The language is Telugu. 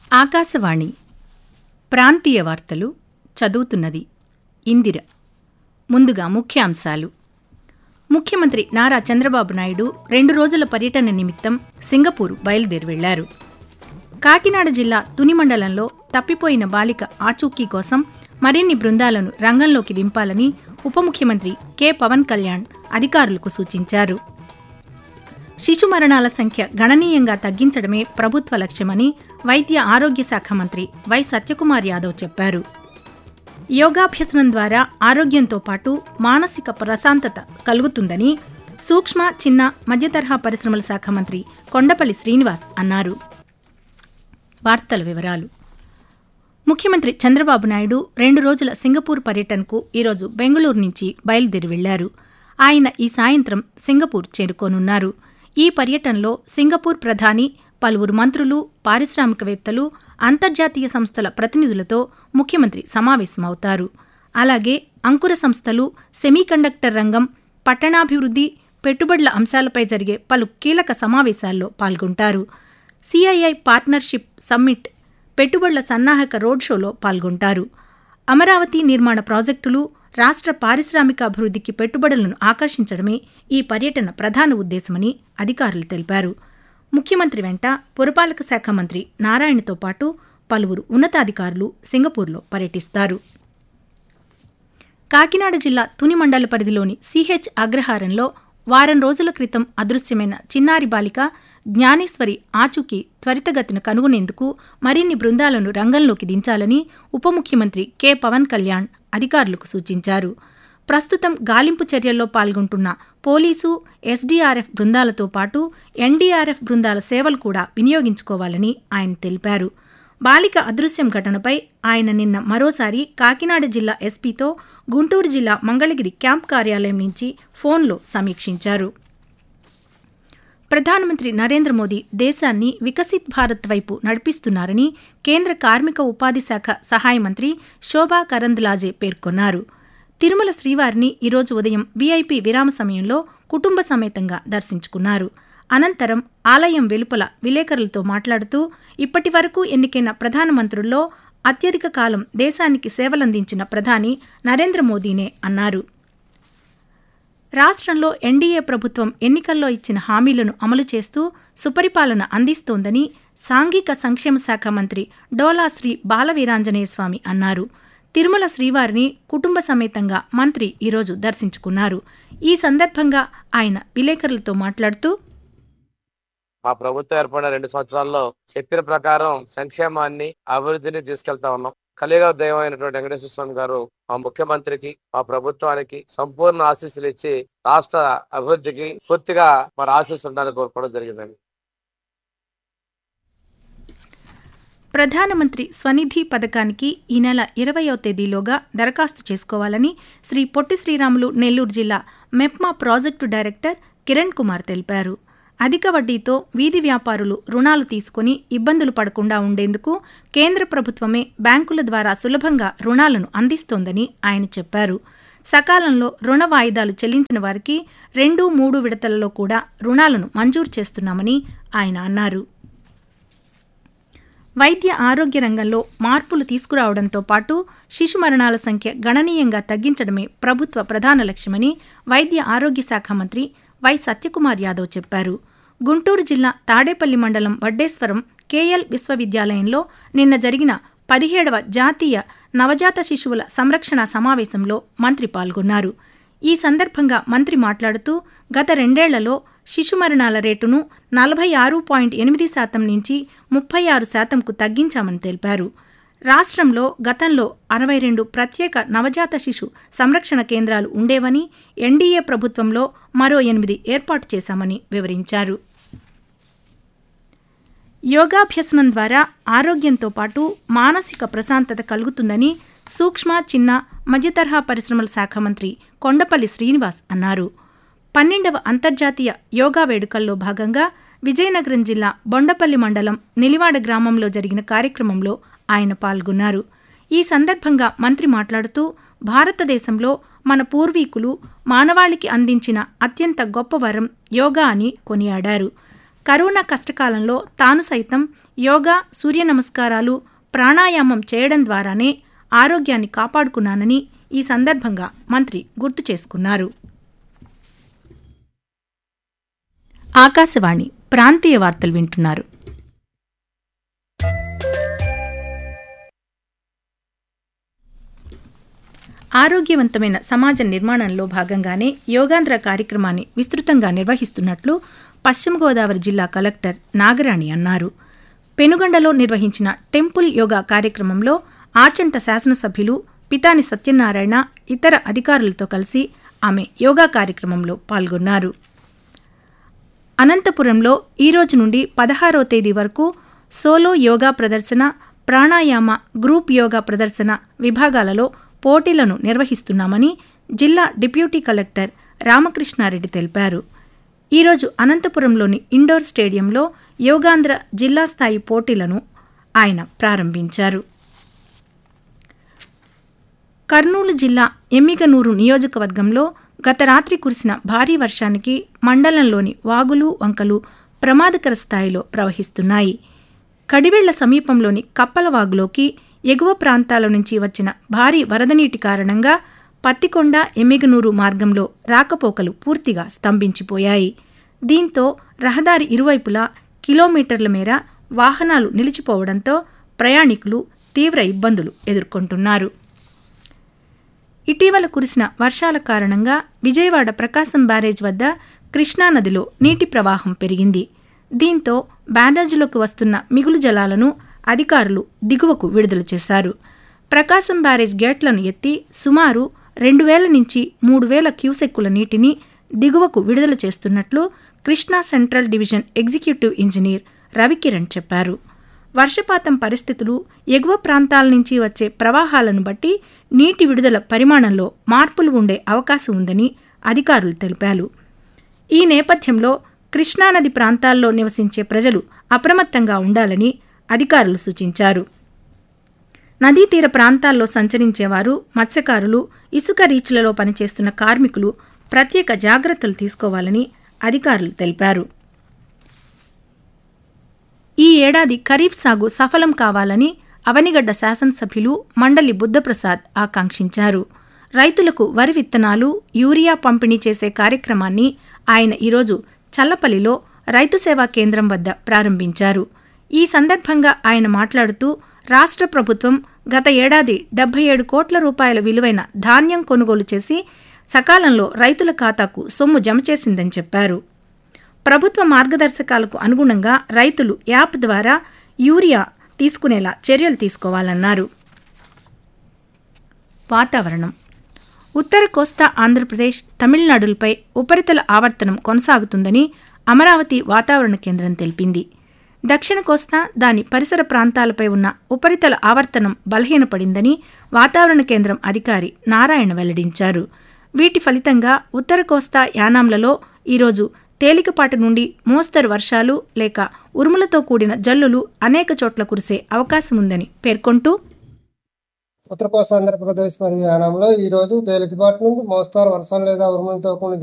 ఆకాశవాణి ప్రాంతీయ వార్తలు చదువుతున్నది ఇందిర. ముందుగా ముఖ్యాంశాలు. ముఖ్యమంత్రి నారా చంద్రబాబు నాయుడు 2 రోజుల పర్యటన నిమిత్తం సింగపూర్ బయలుదేరి వెళ్లారు. కాకినాడ జిల్లా తుని మండలంలో తప్పిపోయిన బాలిక ఆచూకీ కోసం మరిన్ని బృందాలను రంగంలోకి దింపాలని ఉప ముఖ్యమంత్రి కె పవన్ కళ్యాణ్ అధికారులకు సూచించారు. శిశు మరణాల సంఖ్య గణనీయంగా తగ్గించడమే ప్రభుత్వ లక్ష్యమని వైద్య ఆరోగ్య శాఖ మంత్రి వై సత్యకుమార్ యాదవ్ చెప్పారు. యోగాభ్యసనం ద్వారా ఆరోగ్యంతో పాటు మానసిక ప్రశాంతత కలుగుతుందని సూక్ష్మ, చిన్న, మధ్యతరహా పరిశ్రమల శాఖ మంత్రి కొండపల్లి శ్రీనివాస్ అన్నారు. వార్తల వివరాలు. ముఖ్యమంత్రి చంద్రబాబు నాయుడు 2 రోజుల సింగపూర్ పర్యటనకు ఈరోజు బెంగళూరు నుంచి బయలుదేరి వెళ్లారు. ఆయన ఈ సాయంత్రం సింగపూర్ చేరుకోనున్నారు. ఈ పర్యటనలో సింగపూర్ ప్రధాని, పలువురు మంత్రులు, పారిశ్రామికవేత్తలు, అంతర్జాతీయ సంస్థల ప్రతినిధులతో ముఖ్యమంత్రి సమావేశమవుతారు. అలాగే అంకుర సంస్థలు, సెమీకండక్టర్ రంగం, పట్టణాభివృద్ధి, పెట్టుబడుల అంశాలపై జరిగే పలు కీలక సమావేశాల్లో పాల్గొంటారు. సిఐఐ పార్ట్నర్షిప్ సమ్మిట్, పెట్టుబడుల సన్నాహక రోడ్ షోలో పాల్గొంటారు. అమరావతి నిర్మాణ ప్రాజెక్టులు, రాష్ట్ర పారిశ్రామిక అభివృద్ధికి పెట్టుబడులను ఆకర్షించడమే ఈ పర్యటన ప్రధాన ఉద్దేశమని అధికారులు తెలిపారు. ముఖ్యమంత్రి వెంట పురపాలక శాఖ మంత్రి నారాయణతో పాటు పలువురు ఉన్నతాధికారులు సింగపూర్లో పర్యటిస్తారు. కాకినాడ జిల్లా తుని మండల పరిధిలోని సిహెచ్ అగ్రహారంలో వారం రోజుల క్రితం అదృశ్యమైన చిన్నారి బాలిక జ్ఞానేశ్వరి ఆచూకీ త్వరితగతిన కనుగొనేందుకు మరిన్ని బృందాలను రంగంలోకి దించాలని ఉప ముఖ్యమంత్రి కె పవన్ కళ్యాణ్ అధికారులకు సూచించారు. ప్రస్తుతం గాలింపు చర్యల్లో పాల్గొంటున్న పోలీసు, ఎస్డీఆర్ఎఫ్ బృందాలతో పాటు ఎన్డీఆర్ఎఫ్ బృందాల సేవలు కూడా వినియోగించుకోవాలని ఆయన తెలిపారు. బాలిక అదృశ్యం ఘటనపై ఆయన నిన్న మరోసారి కాకినాడ జిల్లా ఎస్పీతో గుంటూరు జిల్లా మంగళగిరి క్యాంప్ కార్యాలయం నుంచి ఫోన్లో సమీక్షించారు. ప్రధానమంత్రి నరేంద్ర మోదీ దేశాన్ని వికసిత్ భారత్ వైపు నడిపిస్తున్నారని కేంద్ర కార్మిక ఉపాధి శాఖ సహాయ మంత్రి శోభా కరంద్లాజే పేర్కొన్నారు. తిరుమల శ్రీవారిని ఈరోజు ఉదయం వీఐపీ విరామ సమయంలో కుటుంబ సమేతంగా దర్శించుకున్నారు. అనంతరం ఆలయం వెలుపల విలేకరులతో మాట్లాడుతూ ఇప్పటి వరకు ఎన్నికైన ప్రధానమంత్రుల్లో అత్యధిక కాలం దేశానికి సేవలందించిన ప్రధాని నరేంద్ర మోదీనే అన్నారు. రాష్ట్రంలో ఎన్డీఏ ప్రభుత్వం ఎన్నికల్లో ఇచ్చిన హామీలను అమలు చేస్తూ సుపరిపాలన అందిస్తోందని సాంఘిక సంక్షేమ శాఖ మంత్రి డోలా శ్రీ బాలవీరాంజనేయ స్వామి అన్నారు. తిరుమల శ్రీవారిని కుటుంబ సమేతంగా మంత్రి ఈరోజు దర్శించుకున్నారు. ఈ సందర్భంగా ఆయన విలేకరులతో మాట్లాడుతూ, మా ప్రభుత్వం ఏర్పడిన 2 సంవత్సరాల్లో చెప్పిన ప్రకారం సంక్షేమాన్ని, అభివృద్ధిని తీసుకెళ్తా ఉన్నాం. కలియుగ దైవం అయినటువంటి వెంకటేశ్వర స్వామి గారు మా ముఖ్యమంత్రికి, మా ప్రభుత్వానికి సంపూర్ణ ఆశీస్సులు ఇచ్చి రాష్ట్ర అభివృద్ధికి పూర్తిగా మరి ఆశీస్సులు ఉండాలని కోరుకోవడం జరిగిందండి. ప్రధానమంత్రి స్వనిధి పథకానికి ఈ నెల 20వ తేదీలోగా దరఖాస్తు చేసుకోవాలని శ్రీ పొట్టి శ్రీరాములు నెల్లూరు జిల్లా మెప్మా ప్రాజెక్టు డైరెక్టర్ కిరణ్ కుమార్ తెలిపారు. అధిక వడ్డీతో వీధి వ్యాపారులు రుణాలు తీసుకుని ఇబ్బందులు పడకుండా ఉండేందుకు కేంద్ర ప్రభుత్వమే బ్యాంకుల ద్వారా సులభంగా రుణాలను అందిస్తోందని ఆయన చెప్పారు. సకాలంలో రుణ వాయిదాలు చెల్లించిన వారికి 2, 3 విడతలలో కూడా రుణాలను మంజూరు చేస్తున్నామని ఆయన అన్నారు. వైద్య ఆరోగ్య రంగంలో మార్పులు తీసుకురావడంతో పాటు శిశు మరణాల సంఖ్య గణనీయంగా తగ్గించడమే ప్రభుత్వ ప్రధాన లక్ష్యమని వైద్య ఆరోగ్య శాఖ మంత్రి వై సత్యకుమార్ యాదవ్ చెప్పారు. గుంటూరు జిల్లా తాడేపల్లి మండలం వడ్డేశ్వరం కేఎల్ విశ్వవిద్యాలయంలో నిన్న జరిగిన 17వ జాతీయ నవజాత శిశువుల సంరక్షణ సమావేశంలో మంత్రి పాల్గొన్నారు. ఈ సందర్భంగా మంత్రి మాట్లాడుతూ గత 2 ఏళ్లలో శిశు మరణాల రేటును 46.8% నుంచి 36%కు తగ్గించామని తెలిపారు. రాష్ట్రంలో గతంలో 62 ప్రత్యేక నవజాత శిశు సంరక్షణ కేంద్రాలు ఉండేవని, ఎన్డీఏ ప్రభుత్వంలో మరో 8 ఏర్పాటు చేశామని వివరించారు. యోగాభ్యసనం ద్వారా ఆరోగ్యంతో పాటు మానసిక ప్రశాంతత కలుగుతుందని సూక్ష్మ, చిన్న, మధ్యతరహా పరిశ్రమల శాఖ మంత్రి కొండపల్లి శ్రీనివాస్ అన్నారు. 12వ అంతర్జాతీయ యోగా వేడుకల్లో భాగంగా విజయనగరం జిల్లా బొండపల్లి మండలం నిలివాడ గ్రామంలో జరిగిన కార్యక్రమంలో ఆయన పాల్గొన్నారు. ఈ సందర్భంగా మంత్రి మాట్లాడుతూ భారతదేశంలో మన పూర్వీకులు మానవాళికి అందించిన అత్యంత గొప్ప వరం యోగా అని కొనియాడారు. కరోనా కష్టకాలంలో తాను సైతం యోగా, సూర్య నమస్కారాలు, ప్రాణాయామం చేయడం ద్వారానే ఆరోగ్యాన్ని కాపాడుకున్నానని ఈ సందర్భంగా మంత్రి గుర్తు చేసుకున్నారు. ఆకాశవాణి ప్రాంతీయ వార్తలు వింటున్నారు. ఆరోగ్యవంతమైన సమాజ నిర్మాణంలో భాగంగానే యోగాంధ్ర కార్యక్రమాన్ని విస్తృతంగా నిర్వహిస్తున్నట్లు పశ్చిమ గోదావరి జిల్లా కలెక్టర్ నాగరాణి అన్నారు. పెనుగొండలో నిర్వహించిన టెంపుల్ యోగా కార్యక్రమంలో ఆచంట శాసనసభ్యులు పితాని సత్యనారాయణ ఇతర అధికారులతో కలిసి ఆమె యోగా కార్యక్రమంలో పాల్గొన్నారు. అనంతపురంలో ఈరోజు నుండి 16వ తేదీ వరకు సోలో యోగా ప్రదర్శన, ప్రాణాయామ, గ్రూప్ యోగా ప్రదర్శన విభాగాలలో పోటీలను నిర్వహిస్తున్నామని జిల్లా డిప్యూటీ కలెక్టర్ రామకృష్ణారెడ్డి తెలిపారు. ఈరోజు అనంతపురంలోని ఇండోర్ స్టేడియంలో యోగాంధ్ర జిల్లా స్థాయి పోటీలను ఆయన ప్రారంభించారు. కర్నూలు జిల్లా ఎమ్మిగనూరు నియోజకవర్గంలో గత రాత్రి కురిసిన భారీ వర్షానికి మండలంలోని వాగులు, వంకలు ప్రమాదకర స్థాయిలో ప్రవహిస్తున్నాయి. కడివెళ్ల సమీపంలోని కప్పలవాగులోకి ఎగువ ప్రాంతాల నుంచి వచ్చిన భారీ వరద నీటి కారణంగా పత్తికొండ, ఎమ్మిగనూరు మార్గంలో రాకపోకలు పూర్తిగా స్తంభించిపోయాయి. దీంతో రహదారి ఇరువైపులా కిలోమీటర్ల మేర వాహనాలు నిలిచిపోవడంతో ప్రయాణికులు తీవ్ర ఇబ్బందులు ఎదుర్కొంటున్నారు. ఇటీవల కురిసిన వర్షాల కారణంగా విజయవాడ ప్రకాశం బ్యారేజ్ వద్ద కృష్ణానదిలో నీటి ప్రవాహం పెరిగింది. దీంతో బ్యారేజ్లోకి వస్తున్న మిగులు జలాలను అధికారులు దిగువకు విడుదల చేశారు. ప్రకాశం బ్యారేజ్ గేట్లను ఎత్తి సుమారు 2,000 నుంచి 3,000 క్యూసెక్కుల నీటిని దిగువకు విడుదల చేస్తున్నట్లు Krishna central division executive engineer Ravikiran చెప్పారు. వర్షపాతం పరిస్థితులు, ఎగువ ప్రాంతాల నుంచి వచ్చే ప్రవాహాలను బట్టి నీటి విడుదల పరిమాణంలో మార్పులు ఉండే అవకాశం ఉందని అధికారులు తెలిపారు. ఈ నేపథ్యంలో కృష్ణానది ప్రాంతాల్లో నివసించే ప్రజలు అప్రమత్తంగా ఉండాలని అధికారులు సూచించారు. నదీ తీర ప్రాంతాల్లో సంచరించేవారు, మత్స్యకారులు, ఇసుక రీచ్లలో పనిచేస్తున్న కార్మికులు ప్రత్యేక జాగ్రత్తలు తీసుకోవాలని అధికారులు తెలిపారు. ఈ ఏడాది ఖరీఫ్ సాగు సఫలం కావాలని అవనిగడ్డ శాసనసభ్యులు మండలి బుద్ధప్రసాద్ ఆకాంక్షించారు. రైతులకు వరి విత్తనాలు, యూరియా పంపిణీ చేసే కార్యక్రమాన్ని ఆయన ఈరోజు చల్లపల్లిలో రైతు సేవా కేంద్రం వద్ద ప్రారంభించారు. ఈ సందర్భంగా ఆయన మాట్లాడుతూ రాష్ట్ర ప్రభుత్వం గత ఏడాది 77 కోట్ల రూపాయల విలువైన ధాన్యం కొనుగోలు చేసి సకాలంలో రైతుల ఖాతాకు సొమ్ము జమ చేసిందని చెప్పారు. ప్రభుత్వ మార్గదర్శకాలకు అనుగుణంగా రైతులు యాప్ ద్వారా యూరియా తీసుకునేలా చర్యలు తీసుకోవాలన్నారు. వాతావరణం. ఉత్తర కోస్తా ఆంధ్రప్రదేశ్, తమిళనాడులపై ఉపరితల ఆవర్తనం కొనసాగుతుందని అమరావతి వాతావరణ కేంద్రం తెలిపింది. దక్షిణ కోస్తా, దాని పరిసర ప్రాంతాలపై ఉన్న ఉపరితల ఆవర్తనం బలహీనపడిందని వాతావరణ కేంద్రం అధికారి నారాయణ వెల్లడించారు. వీటి ఫలితంగా ఉత్తర కోస్తా, యానాంలలో ఈరోజు తేలికపాటి నుండి మోస్తరు వర్షాలు లేక ఉరుములతో కూడిన జల్లులు అనేక చోట్ల కురిసే అవకాశం ఉందని పేర్కొంటూ, ఉత్తర కోస్తా ఆంధ్రప్రదేశ్ మరియు యానాంలో ఈ రోజు తేలికపాటి నుండి మోస్తారు వర్షాలు లేదా ఉరుములతో కూడిన